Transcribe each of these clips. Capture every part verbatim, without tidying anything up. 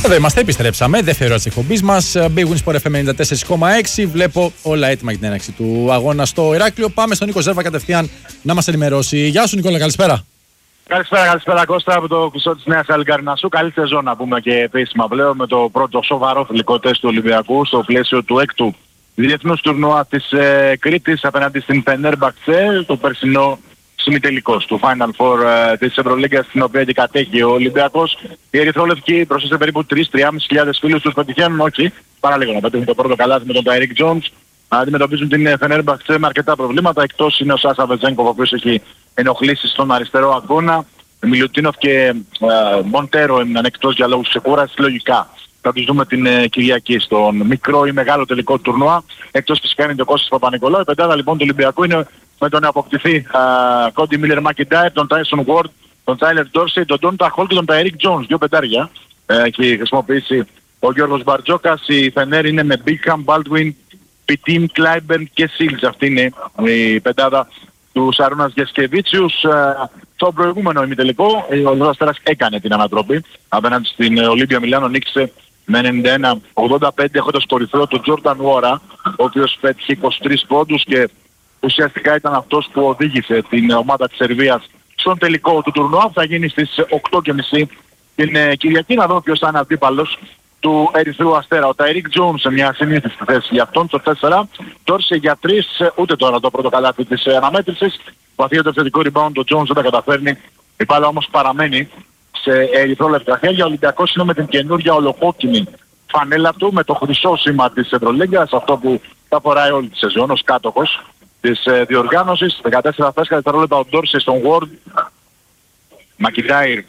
Εδώ είμαστε, επιστρέψαμε. Δεύτερη ώρα της εκπομπής μας. Big Win Sport εφ εμ ενενήντα τέσσερα κόμμα έξι. Βλέπω όλα έτοιμα για την έναρξη του αγώνα στο Ηράκλειο. Πάμε στον Νίκο Ζέρβα κατευθείαν να μας ενημερώσει. Γεια σου, Νικόλα, καλησπέρα. Καλησπέρα, καλησπέρα Κώστα από το κουστό της Νέας Αλικαρνασσού. Καλή σεζόν να πούμε και επίσημα πλέον με το πρώτο σοβαρό φιλικό τεστ του Ολυμπιακού στο πλαίσιο του έκτου διεθνούς τουρνουά της ε, Κρήτης απέναντι στην Φενέρμπαχτσε, το περσινό ημιτελικός του Final Four ε, της Ευρωλίγκας, στην οποία και κατέχει ο Ολυμπιακός. Οι ερυθρόλευκοι μπροστά σε περίπου τρεις με τρεις χιλιάδες φίλους τους πετυχαίνουν, όχι, παραλίγο να πετύχουν το πρώτο καλάθι με τον Τάιρικ Τζόνς. Αντιμετωπίζουν την Φενέρμπαχτσε με αρκετά προβλήματα. Εκτός είναι ο Σάσα Βετζένκοφ, ο οποίος έχει ενοχλήσει στον αριστερό αγώνα. Μιλουτίνοφ και ε, Μοντέρο έμειναν εκτός για λόγους ξεκούρασης. Λογικά θα τους δούμε την ε, Κυριακή στον μικρό ή μεγάλο τελικό τουρνουά. Εκτός φυσικά είναι και ο Κώστας Παπα-Νικολάου. Η πεντάδα λοιπόν του Ολυμπιακού είναι με τον αποκτηθή Κόντι Μίλερ Μακιντάιρ, τον Τάισον Γουόρντ, τον Τάιλερ Ντόρσεϊ, τον Ντόντα Χολ και τον Τάιρικ Τζόνς. Δύο πεντάρια ε, έχει χρησιμοποιήσει ο Γιώργος Μπαρτζόκας. Η Φενέρ είναι με Μπίκαμ, Μπάλτουιν, Πιτίν, Κλάιμπερν και Σίλτς. Αυτή είναι η πεντάδα του Σαρούνας Γεσκεβίτσιους. Στο προηγούμενο ημιτελικό ο Λεβρός Αστέρας έκανε την ανατροπή απέναντι στην Ολύμπια Μιλάνο, νίκησε με ενενήντα ένα ογδόντα πέντε έχοντας κορυφαίο τον Τζόρνταν Ούωρα, ο οποίος πέτυχε είκοσι τρεις πόντους και ουσιαστικά ήταν αυτός που οδήγησε την ομάδα της Σερβίας στον τελικό του τουρνουά που θα γίνει στις οκτώ και μισή την Κυριακή. Να δούμε ποιος θα είναι αντίπαλος του Ερυθρού Αστέρα. Ο Τάιρικ Τζόνς σε μια συνήθιστη θέση για αυτόν, το τέσσερα. Τόρσε για τρία, ούτε τώρα το πρώτο καλάθι της αναμέτρησης. Βαθύο το επιθετικό rebound, ο Τζόνς δεν τα καταφέρνει. Η μπάλα όμως παραμένει σε ερυθρόλευκα χέρια. Ο Ολυμπιακός είναι με την καινούργια ολοκόκκινη φανέλα του, με το χρυσό σήμα της Ευρωλίγκας, αυτό που θα φοράει όλη τη σεζόν ως κάτοχος της ε, διοργάνωσης. δεκατέσσερα φέσκα δευτερόλεπτα ο Ντόρσε στον Ward. Μακιντάιρ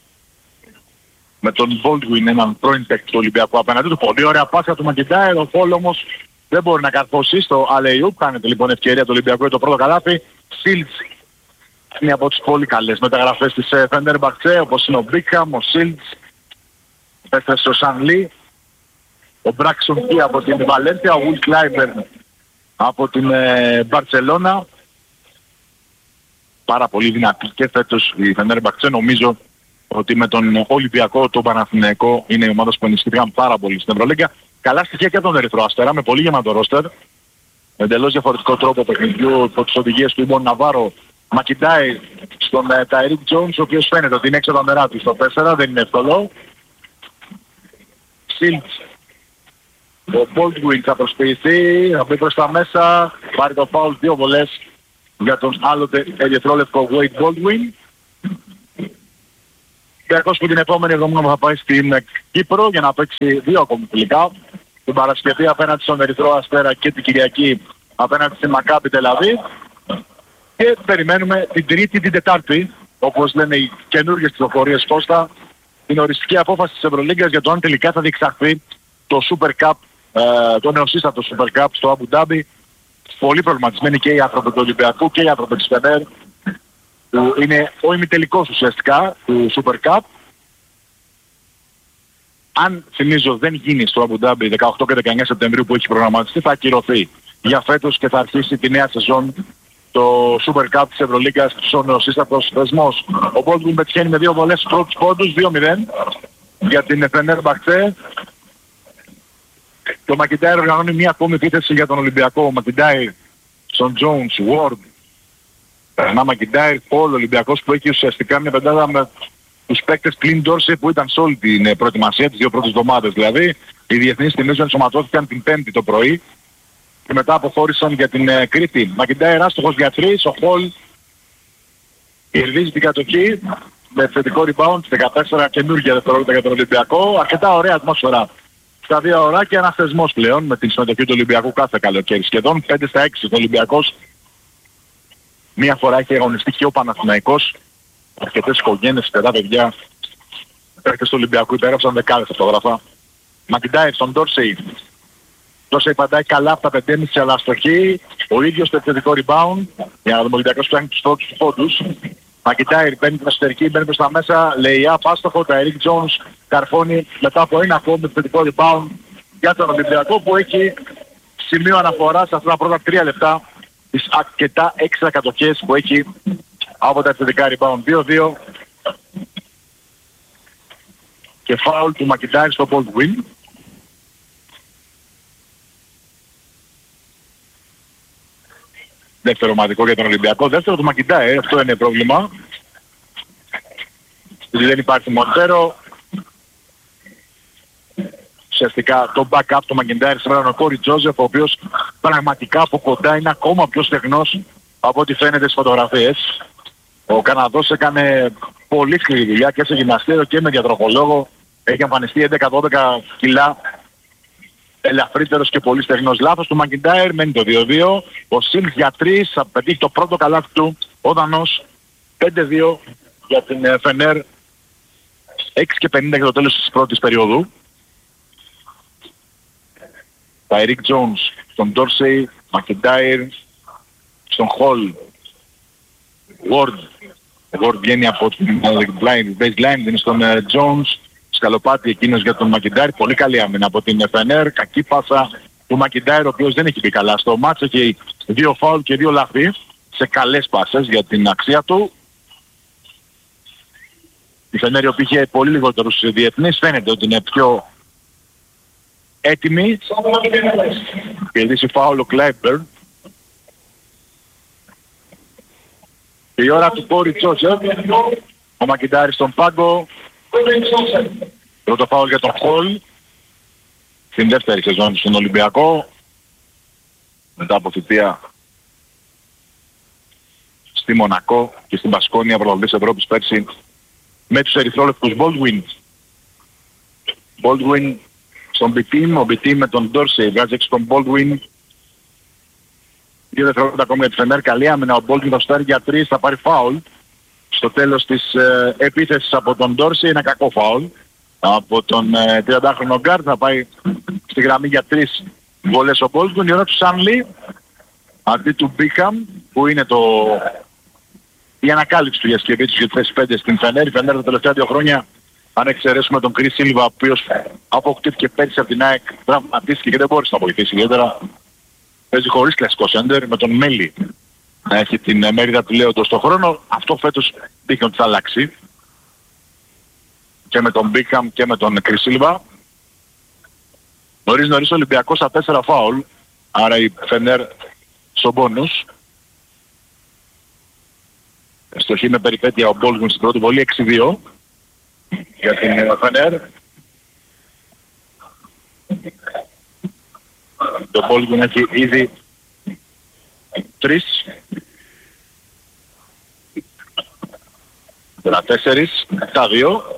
με τον Baldwin, έναν πρώην παίκτη του Ολυμπιακού απέναντι του. Πολύ ωραία πάσα του Μακιντάιρ. Ο Φόλ όμως δεν μπορεί να καρφώσει στο alley-oop. Κάνετε λοιπόν ευκαιρία του Ολυμπιακού για το πρώτο καλάθι. Σίλτς είναι από τις πολύ καλές μεταγραφές της Φενέρμπαχτσε, όπως είναι ο Μπίκαμ, ο Σίλτς, έφτασε ο Σαν Λί, ο Μπράξον Κι από την Βαλένθια, ο Βουλ Κλάιμπερν από την Μπαρτσελώνα. Πάρα πολύ δυνατή και φέτος η Φενέρμπαχτσε. Νομίζω ότι με τον Ολυμπιακό, τον Παναθηναϊκό είναι οι ομάδες που ενισχύθηκαν πάρα πολύ στην Ευρωλίγκα. Καλά στοιχεία και από τον Ερυθρό Αστέρα, με πολύ γεμάτο ρόστερ. Εντελώς διαφορετικό τρόπο παιχνιδιού υπό τις οδηγίες του Ιμον Ναβάρο. Μακιντάι στον Τάιρικ Τζόνς, ο οποίος φαίνεται ότι είναι έξω τα νερά του στο τέσσερα, δεν είναι εύκολο. Σίλτς. Ο Baldwin θα προσποιηθεί, θα μπει προς τα μέσα, πάρει το φάουλ, δύο βολές για τον άλλοτε ερυθρόλευκο Wade Baldwin. Ολυμπιακός που την επόμενη εβδομάδα θα πάει στην Κύπρο για να παίξει δύο ακόμη φιλικά. Την Παρασκευή απέναντι στον Ερυθρό Αστέρα και την Κυριακή απέναντι στη Μακάμπι Τελαβίβ. Και περιμένουμε την Τρίτη, την Τετάρτη, όπως λένε οι καινούργιες πληροφορίες Κώστα, την οριστική απόφαση της Ευρωλίγκας για το αν τελικά θα διεξαχθεί το Super Cup, ε, το νεοσύστατο Super Cup στο Αμπου Ντάμπι. Πολύ προβληματισμένοι και οι άνθρωποι του Ολυμπιακού και οι άνθρωποι της Φενέρ, που είναι ο ημιτελικός ουσιαστικά του Super Cup. Αν, θυμίζω, δεν γίνει στο Αμπου Ντάμπι δεκαοκτώ και δεκαεννέα Σεπτεμβρίου που έχει προγραμματιστεί, θα ακυρωθεί για φέτος και θα αρχίσει τη νέα σεζόν το Super Cup της Ευρωλίγκας στον νεοσύστατος θεσμός. Ο Baldwin πετυχαίνει με δύο βολές στους πρώτους πόντους, δύο μηδέν για την Φενέρμπαχτσε. Το Μακιντάιρ οργανώνει μία ακόμη επίθεση για τον Ολυμπιακό. Ο Μακιντάιρ στον Τζόνς, Ward, περνά Μακιντάιρ, Πολ, ο Ολυμπιακός που έχει ουσιαστικά μια πεντάδα με τους παίκτες πλην Ντόρσε που ήταν σε όλη την προετοιμασία, τις δύο πρώτες εβδομάδες δηλαδή. Οι διεθνείς θυμίζω ενσωματώθηκαν την Πέμπτη το πρωί και μετά αποχώρησαν για την uh, Κρήτη. Μακιντάιρ άστοχος για τρεις, ο Χολ κερδίζει την κατοχή με θετικό rebound, δεκατέσσερα καινούργια δευτερόλεπτα για τον Ολυμπιακό. Αρκετά ωραία ατμόσφαιρα στα δύο ώρα και ένας θεσμός πλέον με την συμμετοχή του Ολυμπιακού κάθε καλοκαίρι. Σχεδόν πέντε στα έξι ο Ολυμπιακός. Μία φορά έχει αγωνιστεί και ο Παναθηναϊκός. Αρκετές οικογένειες, παιδά παιδιά, παίκτες του Ολυμπιακού υπέγραψαν δεκάδες αυτογράφα. Μακιντάιρ στον Ντόρσεϊ. Ντόρσεϊ παντάει καλά από τα πέντε κόμμα πέντε αλλά αστοχή. Ο ίδιος το επιθετικό rebound. Για να δούμε ο Ολυμπιακός φτιάχνει τους πρώτους του πόντους. Μακιντάιρ μπαίνει την εσωτερική, μπαίνει προς τα μέσα. Λέει άστοχο. Τάιρικ Τζόνς καρφώνει μετά από ένα ακόμη επιθετικό rebound για τον Ολυμπιακό που έχει σημείο αναφορά σε αυτά τα πρώτα τρία λεπτά τις αρκετά έξτρα κατοχές που έχει από τα επιθετικά rebound. δύο δύο και φάουλ του Μακιντάιρ στο Baldwin. Δεύτερο ομαδικό για τον Ολυμπιακό. Δεύτερο του Μακιντάιρ, αυτό είναι πρόβλημα. Δηλαδή δεν υπάρχει Μοντέρο. Ουσιαστικά το backup του Μακιντάιρ σήμερα είναι ο Κόρι Τζόζεφ, ο οποίος πραγματικά από κοντά είναι ακόμα πιο στεγνός από ό,τι φαίνεται στις φωτογραφίες. Ο Καναδός έκανε πολύ σκληρή δουλειά και σε γυμναστήριο και με διατροφολόγο. Έχει εμφανιστεί έντεκα δώδεκα κιλά ελαφρύτερος και πολύ στεγνός. Λάθος του Μακιντάιρ, μένει το δύο δύο. Ο Σιμς για τρία θα πετύχει το πρώτο καλάθι του. Ο Δανός πέντε δύο για την Φενέρ. έξι και πενήντα για το τέλος της πρώτης περίοδου. Ταϊρίκ Τζόουνς στον Ντόρσεϊ, Μακιντάιρ στον Χολ. Ward. Ward βγαίνει από την baseline, είναι στον Τζόουνς. Σκαλοπάτι εκείνος για τον Μακιντάιρ. Πολύ καλή άμυνα από την Φενέρ. Κακή πάσα του Μακιντάιρ, ο οποίος δεν έχει πει καλά στο μάτς. Έχει δύο φάουλ και δύο λαθή σε καλές πάσες για την αξία του. Η Φενέρ, που είχε πολύ λιγότερους διεθνείς, φαίνεται ότι είναι πιο έτοιμη. Κερδίσει φάουλ ο Κλάιμπερν. Η ώρα του Κόρι Τζόζεφ. Ο Μακιντάιρ στον πάγκο. Πρώτο φάουλ για τον Χολ. Στην δεύτερη σεζόν στον Ολυμπιακό. Μετά από θητεία στη Μονακό και στην Πασκόνια, πρωταθλητής Ευρώπης πέρσι με τους ερυθρόλευκους. Baldwin. Baldwin στον B-Team. Ο B-Team με τον Dorsey βγάζει έξω τον Baldwin. Δύο δευτερόλεπτα ακόμη για τη Φενέρ. Καλή άμυνα. Ο Baldwin θα στάρει για τρεις, θα πάρει φάουλ. Στο τέλος της ε, επίθεσης από τον Dorsey, ένα κακό φάουλ. Από τον ε, τριαντάχρονο γκάρντ θα πάει στη γραμμή για τρεις βολές ο Baldwin. Η ώρα του Σάνλι αντί του Μπίχαμ, που είναι το... η ανακάλυψη του Γιασκεβίτσιους για τη θέση πέντε στην Φενέρ. Η Φενέρ τα τελευταία δύο χρόνια, αν εξαιρέσουμε τον Κρις Σίλβα, ο οποίος αποκτήθηκε πέρσι από την ΑΕΚ, τραυματίστηκε και δεν μπόρεσε να βοηθήσει ιδιαίτερα. Παίζει χωρίς κλασικό σέντερ, με τον Μέλι να έχει την μερίδα του Λέοντος στον χρόνο. Αυτό φέτος δείχνει ότι θα αλλάξει. Και με τον Μπίχαμ και με τον Κρις Σίλβα. Νωρίς νωρίς ο Ολυμπιακός στα τέσσερα φάουλ. Άρα η Φενέρ στο μπόνους. Στοχή με περιπέτεια ο Baldwin στην πρώτη βολή, έξι δύο για την Φενέρ. Το Baldwin έχει ήδη τρεις. Τώρα τέσσερις, τα δύο.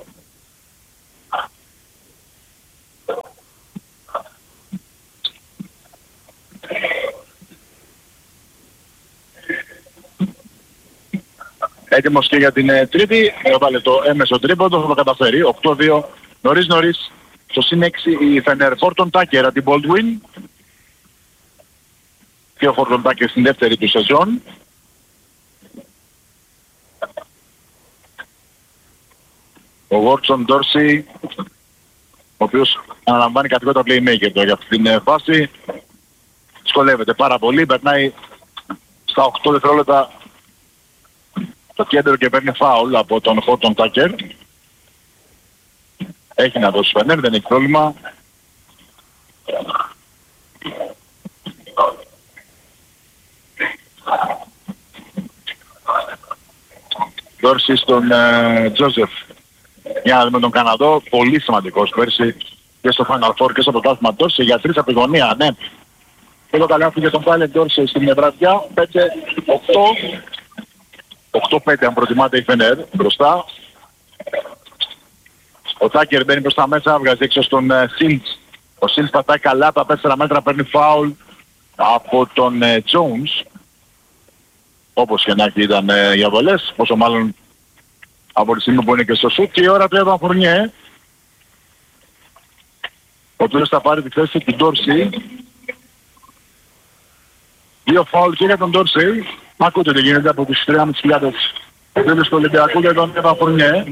Έτοιμος και για την ε, τρίτη, έβαλε το έμεσο τρίποντο, θα το καταφέρει. οκτώ δύο, νωρίς νωρίς, στο συν έξι η Φενέρ. Φόρτον Τάκερ από την Baldwin. Και ο Φόρτον Τάκερ στην δεύτερη του σεζόν. Ο Βόρτσον Ντόρσι, ο οποίος αναλαμβάνει κατηγορία playmaker τώρα για αυτή την ε, φάση. Σκολεύεται πάρα πολύ, περνάει στα οκτώ δευτερόλεπτα το κέντρο και παίρνει φάουλ από τον Φόρτον Τάκερ. Έχει να δώσει Φενέρ, δεν έχει πρόβλημα. Δόρση στον ε, Τζόζεφ. Για να δούμε τον Καναδό, πολύ σημαντικός πέρσι και στο Final Four και στο πρωτάθλημα Ντόρση για τρεις από τη γωνία, ναι. Και το καλάθι για τον Πάλε Ντόρση στην βραδιά, πέντε οκτώ. οκτώ πέντε αν προτιμάτε η Φενέρ μπροστά. Ο Τάκερ μπαίνει προς τα μέσα, βγάζει έξω στον Σίλτς. Ο Σίλτς πατάει καλά, τα τέσσερα μέτρα παίρνει φάουλ από τον Τζόουνς. Όπως και να έχει ήταν ε, για βολές, πόσο μάλλον από τη στιγμή που είναι και στο σουτ. Και η ώρα του Εύαν Φουρνιέ, ο οποίος θα πάρει τη θέση του Ντόρσι. Δύο φάουλ και για τον Ντόρσι. Ακούτε τι γίνεται από τις τρεις χιλιάδες φίλους του Ολυμπιακού για τον Εύαν Φουρνιέ.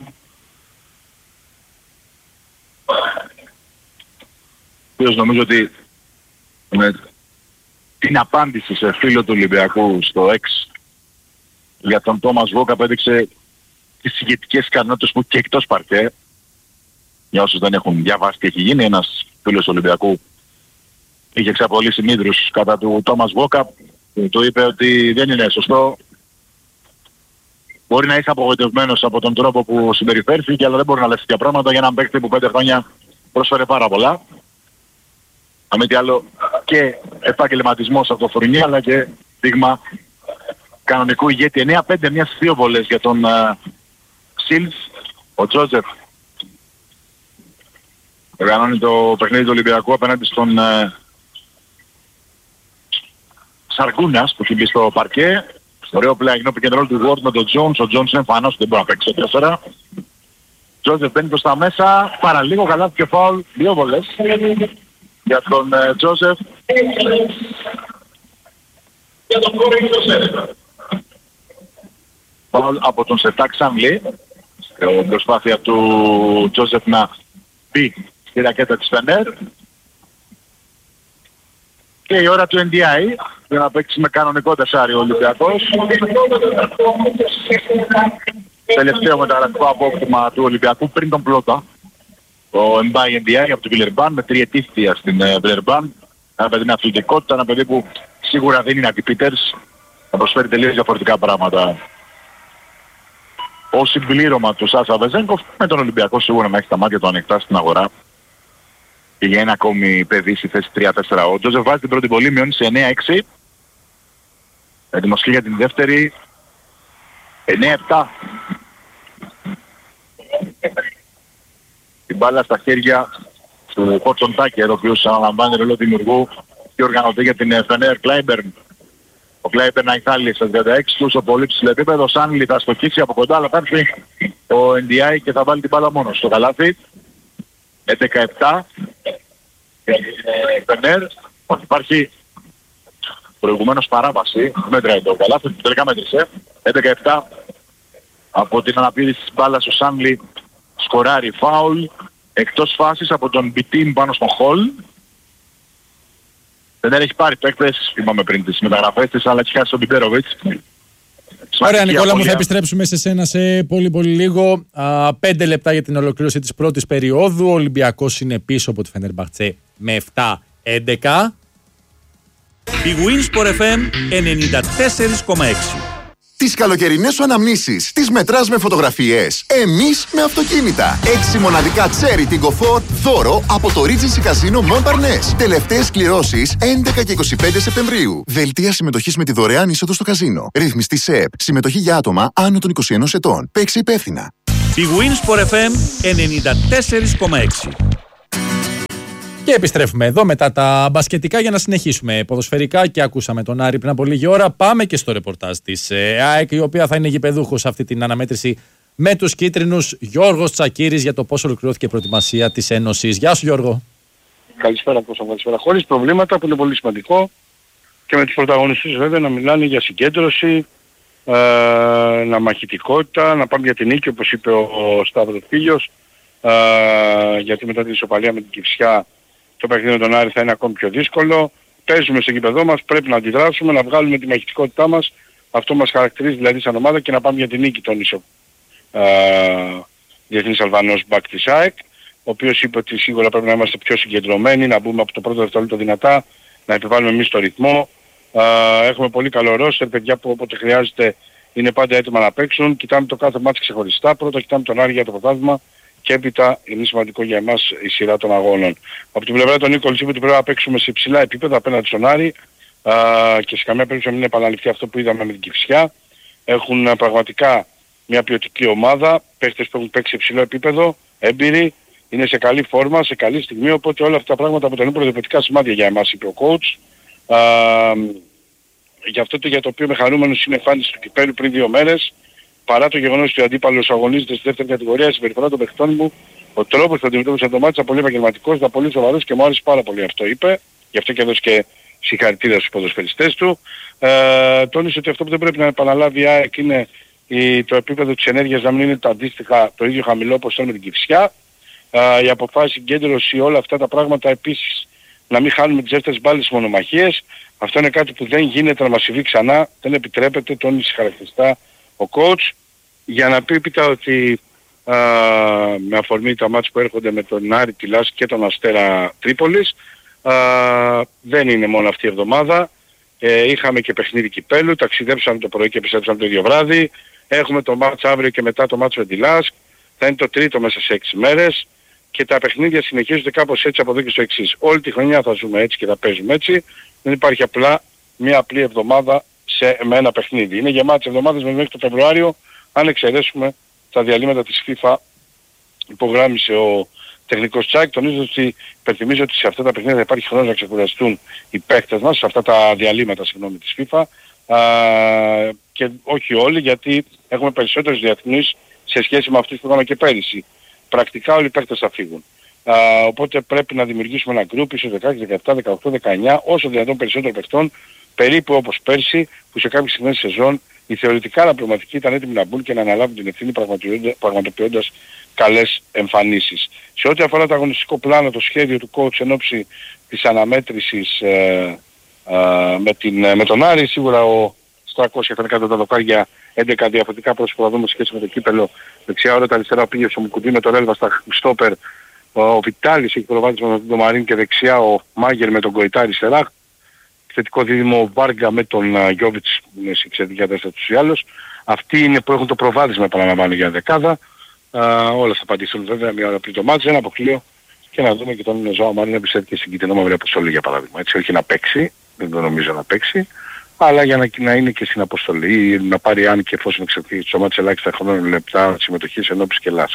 Ποιος νομίζω ότι με την απάντηση σε φίλο του Ολυμπιακού στο X για τον Τόμας Βόκ απέδειξε τις ηγετικές ικανότητες που και εκτός παρκέ. Για όσους δεν έχουν διαβάσει τι έχει γίνει, ένας φίλος του Ολυμπιακού είχε εξαπολύσει μύδρους κατά του Τόμας Βόκα. Του είπε ότι δεν είναι σωστό. Μπορεί να είσαι απογοητευμένος από τον τρόπο που συμπεριφέρθηκε, αλλά δεν μπορεί να λες τέτοια πράγματα για έναν παίκτη που πέντε χρόνια πρόσφερε πάρα πολλά. Αν μη τι άλλο και επαγγελματισμός από το Φουρνί, αλλά και δείγμα κανονικού ηγέτη. εννέα πέντε, μια στις δύο βολές για τον uh, Σιλς. Ο Τζόζεφ οργανώνει το παιχνίδι του Ολυμπιακού απέναντι στον uh, Σαργκούνας που έχει μπει στο παρκέ. Ωραίο πλάγινο επικεντρώνει του Ward με τον Jones. Ο Jones είναι φανός, δεν μπορεί να παίξει το τέσσερα. Τζόζεφ μπαίνει προς τα μέσα, παραλίγο καλά και φάουλ, δύο βολές για τον Τζόζεφ. Για τον Τζόζεφ. Φάουλ από τον Σετάκ Σανλή. Η προσπάθεια του Τζόζεφ να μπει στη ρακέτα της Φενέρ. Και η ώρα του Εν Ντι Άι για να παίξει με κανονικό τεσάρι ο Ολυμπιακός. Τελευταίο μεταγραφικό απόκτημα του Ολυμπιακού πριν τον Πλότα. Ο Εμπάι Εν Ντι Άι από την Βιλερμπάν με τριετή θεία στην Βιλερμπάν. Ένα παιδί με αθλητικότητα, ένα παιδί που σίγουρα δεν είναι αντιπίτερς. Θα προσφέρει τελείως διαφορετικά πράγματα. Ως συμπλήρωμα του Σάσα Βεζένκοφ με τον Ολυμπιακό σίγουρα να έχει τα μάτια του ανοιχτά στην αγορά. Και για ένα ακόμη παιδί στη θέση τρία τέσσερα. Ο Τζόζεφ βάζει την πρώτη βολή, μειώνει σε εννέα έξι. Έτοιμος για την δεύτερη. εννέα επτά. Την μπάλα στα χέρια του Χόρτσον Τάκερ, ο οποίος αναλαμβάνει ρολό δημιουργού και οργανωτή για την Φενέρ Κλάιμπερν. Ο Κλάιμπερν αϊθάλει στα τριάντα έξι του, στο πολύ ψηλό επίπεδο. Ο Σάνλι θα στοχίσει από κοντά, αλλά θα έρθει ο Εν Ντι Άι και θα βάλει την μπάλα μόνος στο καλάθι. έντεκα επτά. Φενέρ. Υπάρχει προηγουμένως παράβαση. Μέτράει το καλάθι, τελικά μέτρησε. έντεκα επτά. Από την αναπήδηση της μπάλας ο Σάνλι σκοράρει φάουλ. Εκτός φάσης από τον Μπιτίν πάνω στον Χολ. Δεν έχει πάρει παίκτες, είπαμε πριν τις μεταγραφές της, αλλά έχει χάσει τον Πιμπέροβιτς. Ωραία Νικόλα μου, θα επιστρέψουμε σε σένα σε πολύ πολύ λίγο. Α, πέντε λεπτά για την ολοκλήρωση της πρώτης περίοδου. Ο Ολυμπιακός είναι πίσω από τη Φενερμπαχτσέ με επτά έντεκα. Η Winsport εφ εμ ενενήντα τέσσερα κόμμα έξι. Τις καλοκαιρινές σου αναμνήσεις τις μετράς με φωτογραφίες. Εμείς με αυτοκίνητα. Έξι μοναδικά Cherry Tiggo Four δώρο από το Regency Casino Montparnasse. Τελευταίες κληρώσεις έντεκα και είκοσι πέντε Σεπτεμβρίου. Δελτία συμμετοχής με τη δωρεάν είσοδο στο καζίνο. Ρυθμιστή ΣΕΠ. Συμμετοχή για άτομα άνω των είκοσι ενός ετών. Παίξε υπεύθυνα. Η Winsport εφ εμ ενενήντα τέσσερα κόμμα έξι. Και επιστρέφουμε εδώ μετά τα μπασκετικά για να συνεχίσουμε ποδοσφαιρικά και ακούσαμε τον Άρη πριν από λίγη ώρα. Πάμε και στο ρεπορτάζ της ΑΕΚ, η οποία θα είναι γηπεδούχος αυτή την αναμέτρηση με τους κίτρινους. Γιώργος Τσακίρης για το πώς ολοκληρώθηκε η προετοιμασία της Ένωσης. Γεια σου Γιώργο. Καλησπέρα Κώστα, καλησπέρα. Χωρίς προβλήματα που είναι πολύ σημαντικό και με τους πρωταγωνιστές βέβαια να μιλάνε για συγκέντρωση, ε, να μαχητικότητα, να πάνε για την νίκη όπως είπε ο Σταύρος Φίλιος, ε, γιατί μετά την ισοπαλία με την Κυφσιά το παιχνίδι με τον Άρη θα είναι ακόμη πιο δύσκολο. Παίζουμε στο γήπεδό μας, πρέπει να αντιδράσουμε, να βγάλουμε τη μαχητικότητά μας. Αυτό μας χαρακτηρίζει δηλαδή σαν ομάδα και να πάμε για την νίκη τον ίσο ε, διεθνής Αλβανός μπακ της ΑΕΚ, ο οποίος είπε ότι σίγουρα πρέπει να είμαστε πιο συγκεντρωμένοι, να μπούμε από το πρώτο δευτερόλεπτο δυνατά, να επιβάλλουμε εμείς το ρυθμό. Ε, έχουμε πολύ καλό ρόστερ, παιδιά που όποτε χρειάζεται είναι πάντα έτοιμα να παίξουν. Κοιτάμε το κάθε μάτς ξεχωριστά. Πρώτα κοιτάμε τον Άρη για το πρωτάθλημα και έπειτα είναι σημαντικό για εμάς η σειρά των αγώνων. Από την πλευρά των Νίκολης είπε ότι πρέπει να παίξουμε σε υψηλά επίπεδα απέναντι στον Άρη α, και σε καμία περίπτωση να μην επαναληφθεί αυτό που είδαμε με την Κυφσιά. Έχουν α, πραγματικά μια ποιοτική ομάδα, παίχτες που έχουν παίξει σε υψηλό επίπεδο, έμπειροι, είναι σε καλή φόρμα, σε καλή στιγμή, οπότε όλα αυτά τα πράγματα αποτελούν προδιοποιητικά σημάδια για εμάς, είπε ο coach. Α, για αυτό το για το οποίο είμαι χαρούμενος είναι εμφάνιση του κυπέλλου πριν δύο μέρες. Παρά το γεγονός ότι ο αντίπαλος αγωνίζεται στη δεύτερη κατηγορία, η συμπεριφορά των παιχτών μου, ο τρόπος που αντιμετώπισε το μάτι ήταν πολύ επαγγελματικός, ήταν πολύ σοβαρός και μου άρεσε πάρα πολύ αυτό, είπε. Γι' αυτό και έδωσε και συγχαρητήρια στους ποδοσφαιριστές του. Ε, τόνισε ότι αυτό που δεν πρέπει να επαναλάβει η ΑΕΚ είναι η, το επίπεδο της ενέργειας να μην είναι το αντίστοιχα το ίδιο χαμηλό όπως ήταν με την Κυφσιά. Ε, η αποφάση, συγκέντρωση, όλα αυτά τα πράγματα επίσης να μην χάνουμε τις δεύτερες μπάλες στις μονομαχίες. Αυτό είναι κάτι που δεν γίνεται να μας συμβεί ξανά, δεν επιτρέπεται, τόνισε χαρακτηριστικά ο coach, για να πει πίτα ότι α, με αφορμή τα μάτς που έρχονται με τον Άρη, τη Λάσ και τον Αστέρα Τρίπολης. Α, δεν είναι μόνο αυτή η εβδομάδα. Ε, είχαμε και παιχνίδι κυπέλου, ταξιδέψαμε το πρωί και επιστρέψαμε το ίδιο βράδυ. Έχουμε το μάτς αύριο και μετά το μάτς με τη Λάσκ. Θα είναι το τρίτο μέσα σε έξι μέρες. Και τα παιχνίδια συνεχίζονται κάπως έτσι από εδώ και στο εξής. Όλη τη χρονιά θα ζούμε έτσι και θα παίζουμε έτσι. Δεν υπάρχει απλά μια απλή εβδομάδα σε, με ένα παιχνίδι. Είναι γεμάτες εβδομάδες μέχρι το Φεβρουάριο, αν εξαιρέσουμε τα διαλύματα της FIFA. Υπογράμμισε ο τεχνικός Τσάκ, τονίζω ότι υπενθυμίζω ότι σε αυτά τα παιχνίδια θα υπάρχει χρόνος να ξεκουραστούν οι παίκτες μας, σε αυτά τα διαλύματα συγγνώμη της FIFA. Α, και όχι όλοι, γιατί έχουμε περισσότερους διεθνείς σε σχέση με αυτούς που είχαμε και πέρυσι. Πρακτικά όλοι οι παίκτες θα φύγουν. Α, οπότε πρέπει να δημιουργήσουμε ένα γκρουπ ίσως δεκαέξι, δεκαεπτά, δεκαοκτώ, δεκαεννιά, όσο δυνατόν περισσότερων παιχτών, περίπου όπως πέρσι, που σε κάποιες στιγμές σεζόν οι θεωρητικά αναπληρωματικοί ήταν έτοιμοι να μπουν και να αναλάβουν την ευθύνη πραγματοποιώντας καλές εμφανίσεις. Σε ό,τι αφορά το αγωνιστικό πλάνο, το σχέδιο του coach εν ώψη της αναμέτρησης ε, ε, με, την, με τον Άρη, σίγουρα ο Στράκος θα κάτω τα δοκάρια έντεκα διαφορετικά πρόσωπα δούμε σχέση με το κύπελο. Δεξιά ώρα τα αριστερά πήγε ο Μουκουντή με τον Έλβα στα στόπερ. Ο Βιτάλης έχει προβάδισμα με τον Μαρίν και δεξιά ο Μάγερ με τον Κοϊτά αριστερά. Θετικό δίδυμο Βάργα με τον Γιώβιτς που είναι σε εξαιρετική κατάσταση τους ή άλλους. Αυτοί είναι που έχουν το προβάδισμα επαναλαμβάνω για δεκάδα. Α, όλα θα απαντήσουν βέβαια μια ώρα πριν το μάτς. Ένα αποκλείο και να δούμε και τον Ζωά Μαρίν να πιστεύει και στην κοινή μαύρη αποστολή για παράδειγμα. Έτσι όχι να παίξει, δεν το νομίζω να παίξει. Αλλά για να, να είναι και στην αποστολή, να πάρει αν και εφόσον εξαρτηθεί στο μάτι ελάχιστα χρονών λεπτά συμμετοχής ενώπιση και Λάσκα.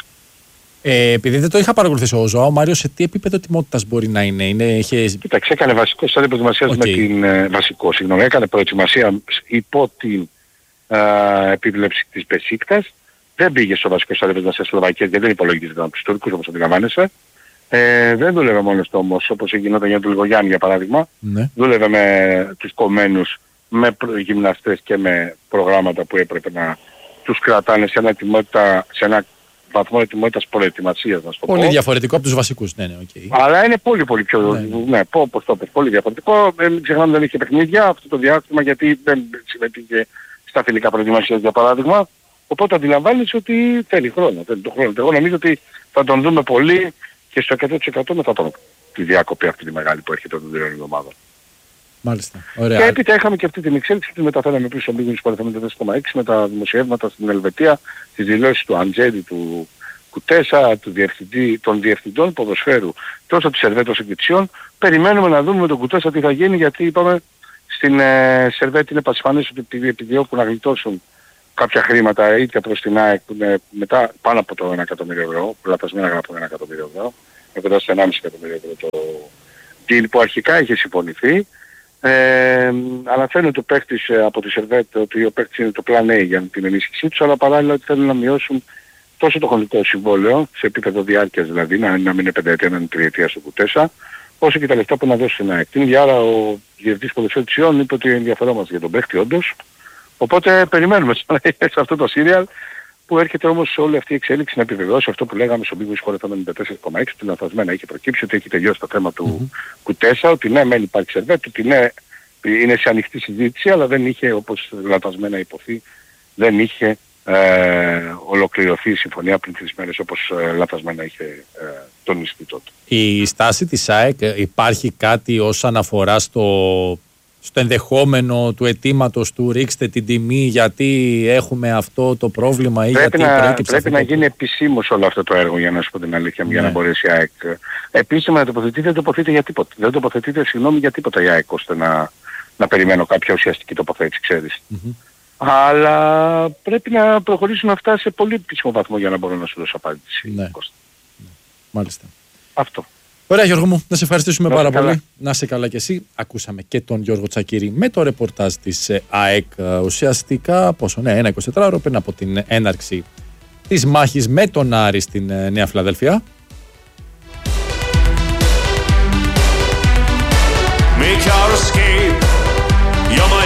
Ε, επειδή δεν το είχα παρακολουθήσει ο Ζωάο Μάριο, σε τι επίπεδο τιμότητας μπορεί να είναι, είναι είχε... Κοίταξε, έκανε βασικό στάδιο προετοιμασίας okay. με την... Ε, βασικό, συγγνώμη, έκανε προετοιμασία υπό την ε, επίβλεψη της Μπεσίκτας. Δεν πήγε στο βασικό στάδιο προετοιμασίας Σλοβακίας γιατί δεν υπολογίζεται από τους Τούρκους όπως αντιλαμβάνεσαι. Ε, δεν δούλευε μόνος του όμως όπως γινόταν για τον Λιγογιάννη για παράδειγμα. Ναι. Δούλευε με τους κομμένους, με γυμναστές και με προγράμματα που έπρεπε να τους κρατάνε σε ένα, ετοιμότητα, σε ένα βαθμό ετοιμότητας προετοιμασίας να σου το πω. Πολύ διαφορετικό από τους βασικούς, ναι, ναι, okay. Αλλά είναι πολύ πολύ πιο, ναι, ναι. ναι πώς το πες, πολύ διαφορετικό. Μην ξεχνάμε δεν είχε παιχνίδια αυτό το διάστημα γιατί δεν συμμετείχε στα φιλικά προετοιμασίας για παράδειγμα. Οπότε αντιλαμβάνεις ότι θέλει χρόνο, θέλει το χρόνο. Εγώ νομίζω ότι θα τον δούμε πολύ και στο εκατό τοις εκατό μετά τον, τη διάκοπη αυτή τη μεγάλη που έρχεται τον τρία εβδομάδα. Μάλιστα. Ωραία. Και έπειτα είχαμε και αυτή την εξέλιξη που μεταφέραμε πίσω λίγο στους παραθέμενους τέσσερα κόμμα έξι με τα δημοσιεύματα στην Ελβετία, τις δηλώσεις του Αντζέλη, του Κουτέσα, του διευθυντή, των διευθυντών ποδοσφαίρου τόσο της Σερβέτ όσο και της Ιόν. Περιμένουμε να δούμε με τον Κουτέσα τι θα γίνει γιατί είπαμε στην ε, Σερβέτ είναι πασιφανές ότι επειδή επιδιώκουν να γλιτώσουν κάποια χρήματα είτε προς την ΑΕΚ που είναι μετά πάνω από το ένα εκατομμύριο ευρώ, λαθασμένα γράφω ένα εκατομμύριο ευρώ, με κοντά στο ενάμιση εκατομμύριο ευρώ το deal που αρχικά είχε συμφωνηθεί. Ε, αναφέρουν ο παίκτης ε, από τη Σερβέτ ότι ο παίκτης είναι το plan A για την ενίσχυσή τους, αλλά παράλληλα ότι θέλουν να μειώσουν τόσο το χρονικό συμβόλαιο, σε επίπεδο διάρκειας δηλαδή, να, να μην είναι πενταετία, να είναι τριετία στο Κουτέσα, όσο και τα λεφτά που να δώσει στην ΑΕΚ. Την ίδια άρα ο διευθυντής ποδοσφαίρου της Ιόν είπε ότι ενδιαφερόμαστε για τον παίκτη όντως. Οπότε περιμένουμε σε αυτό το σύριαλ που έρχεται όμως όλη αυτή η εξέλιξη να επιβεβαιώσει αυτό που λέγαμε στο Big Win Sport εφ εμ ενενήντα τέσσερα κόμμα έξι, ότι λανθασμένα είχε προκύψει, ότι έχει τελειώσει το θέμα του mm-hmm. Κουτέσα, ότι ναι μεν υπάρχει Σερβέτ, ότι ναι είναι σε ανοιχτή συζήτηση, αλλά δεν είχε όπως λανθασμένα υποθεί, δεν είχε ε, ολοκληρωθεί η συμφωνία πριν τρεις μέρες όπως ε, λανθασμένα είχε ε, τονιστεί τότε. Η στάση της ΑΕΚ υπάρχει κάτι όσον αφορά στο... στο ενδεχόμενο του αιτήματος του ρίξτε την τιμή γιατί έχουμε αυτό το πρόβλημα ή πρέπει γιατί να, προέκυψε πρέπει αυτό να γίνει επισήμως όλο αυτό το έργο για να σου πω την αλήθεια ναι. για να μπορέσει η ΑΕΚ επίσημα να τοποθετείται, δεν τοποθετείται για τίποτα. Δεν τοποθετείται συγγνώμη για τίποτα η ΑΕΚ ώστε να, να περιμένω κάποια ουσιαστική τοποθέτηση, ξέρεις. Mm-hmm. Αλλά πρέπει να προχωρήσουμε αυτά σε πολύ επίσημο βαθμό για να μπορώ να σου δώσω απάντηση. Ναι. Ναι. Μάλιστα. Αυτό. Ωραία Γιώργο μου, να σε ευχαριστήσουμε να πάρα καλά. πολύ. Να σε καλά κι εσύ. Ακούσαμε και τον Γιώργο Τσακίρη με το ρεπορτάζ της ΑΕΚ ουσιαστικά πόσο, ναι, ένα εικοσιτετράωρο πριν από την έναρξη της μάχης με τον Άρη στην Νέα Φιλαδέλφια.